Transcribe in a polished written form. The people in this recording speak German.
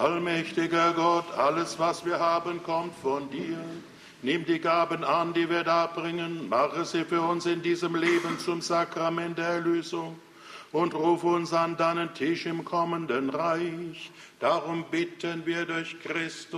Allmächtiger Gott, alles, was wir haben, kommt von dir. Nimm die Gaben an, die wir darbringen, mache sie für uns in diesem Leben zum Sakrament der Erlösung und ruf uns an deinen Tisch im kommenden Reich. Darum bitten wir durch Christus.